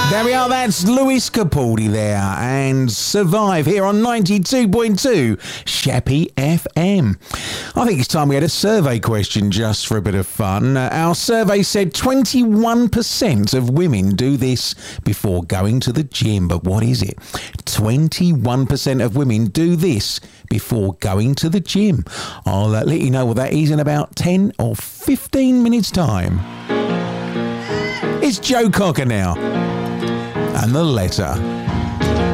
There we are, that's Lewis Capaldi there, and Survive here on 92.2 Sheppy FM. I think it's time we had a survey question just for a bit of fun. Our survey said 21% of women do this before going to the gym, but what is it? 21% of women do this before going to the gym. I'll let you know what that is in about 10 or 15 minutes' time. It's Joe Cocker now. And the letter.